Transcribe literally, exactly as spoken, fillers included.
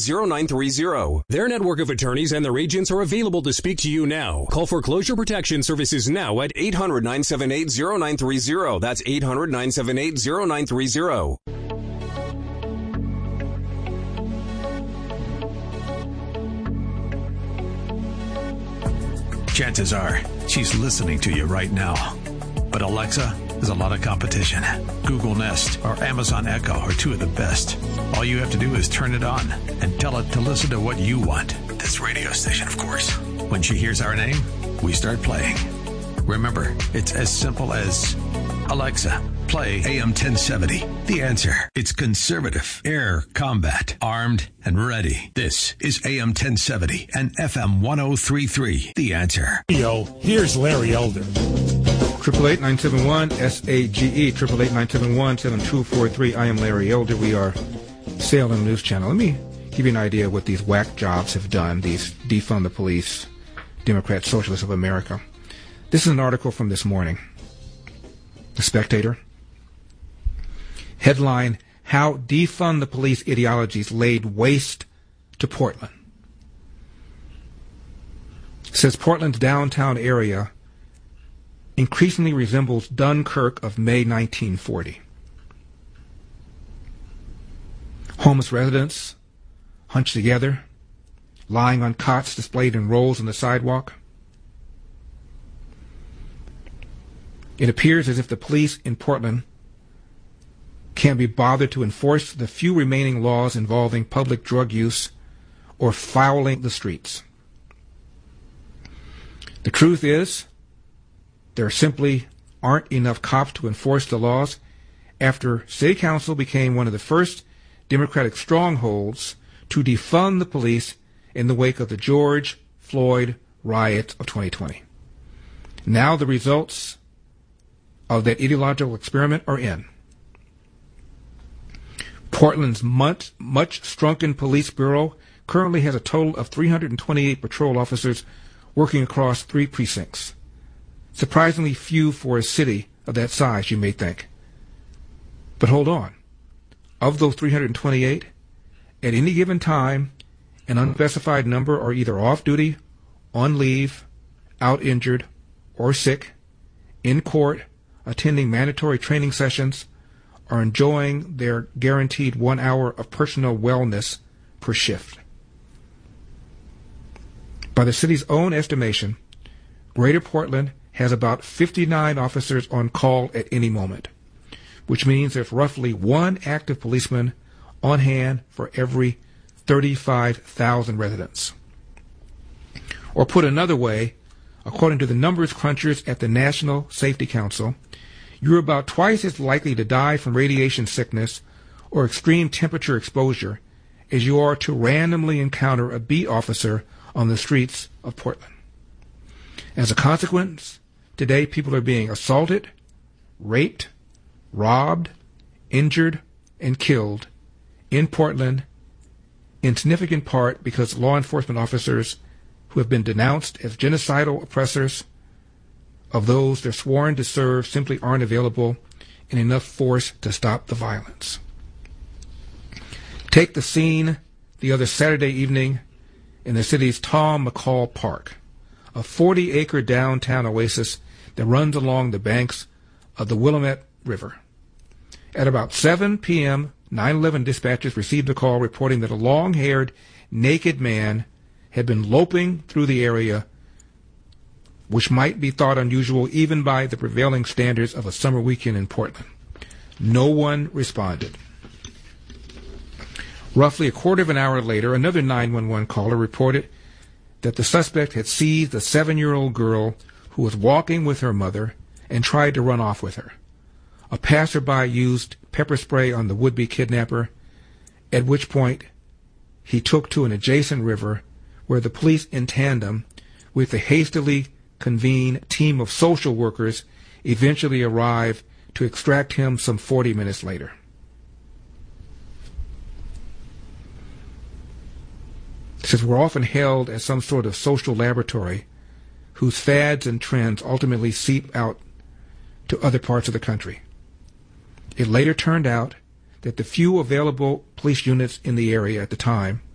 zero nine three zero. Their network of attorneys and their agents are available to speak to you now. Call Foreclosure Protection Services now at eight hundred, nine seven eight, zero nine three zero. That's eight hundred, nine seven eight, zero nine three zero. Chances are she's listening to you right now. But Alexa, there's a lot of competition. Google Nest or Amazon Echo are two of the best. All you have to do is turn it on and tell it to listen to what you want. This radio station, of course. When she hears our name, we start playing. Remember, it's as simple as, Alexa, play A M ten seventy. The Answer. It's conservative, air combat, armed and ready. This is A M ten seventy and F M ten thirty-three. The Answer. Yo, here's Larry Elder. Triple eight nine seven one S A G E. Triple eight nine seven one seven two four three. I am Larry Elder. We are Salem News Channel. Let me give you an idea of what these whack jobs have done. These defund the police, Democrat Socialists of America. This is an article from this morning. The Spectator. Headline, How Defund the Police Ideologies Laid Waste to Portland. It says Portland's downtown area increasingly resembles Dunkirk of May nineteen forty. Homeless residents hunched together, lying on cots displayed in rows on the sidewalk. It appears as if the police in Portland can't be bothered to enforce the few remaining laws involving public drug use or fouling the streets. The truth is, there simply aren't enough cops to enforce the laws after City Council became one of the first Democratic strongholds to defund the police in the wake of the George Floyd riots of twenty twenty. Now the results of that ideological experiment are in. Portland's much, much shrunken police bureau currently has a total of three hundred twenty-eight patrol officers working across three precincts. Surprisingly few for a city of that size, you may think. But hold on. Of those three hundred twenty-eight, at any given time, an unspecified number are either off duty, on leave, out injured, or sick, in court, attending mandatory training sessions, or enjoying their guaranteed one hour of personal wellness per shift. By the city's own estimation, Greater Portland has about fifty-nine officers on call at any moment, which means there's roughly one active policeman on hand for every thirty-five thousand residents. Or put another way, according to the numbers crunchers at the National Safety Council, you're about twice as likely to die from radiation sickness or extreme temperature exposure as you are to randomly encounter a beat officer on the streets of Portland. As a consequence, today people are being assaulted, raped, robbed, injured, and killed in Portland, in significant part because law enforcement officers who have been denounced as genocidal oppressors of those they're sworn to serve simply aren't available in enough force to stop the violence. Take the scene the other Saturday evening in the city's Tom McCall Park, a forty-acre downtown oasis that runs along the banks of the Willamette River. At about seven p.m., nine eleven dispatchers received a call reporting that a long-haired, naked man had been loping through the area, which might be thought unusual even by the prevailing standards of a summer weekend in Portland. No one responded. Roughly a quarter of an hour later, another nine one one caller reported that the suspect had seized a seven-year-old girl who was walking with her mother and tried to run off with her. A passerby used pepper spray on the would-be kidnapper, at which point he took to an adjacent river where the police in tandem with a hastily convened team of social workers eventually arrived to extract him some forty minutes later. Since we're often held as some sort of social laboratory whose fads and trends ultimately seep out to other parts of the country. It later turned out that the few available police units in the area at the time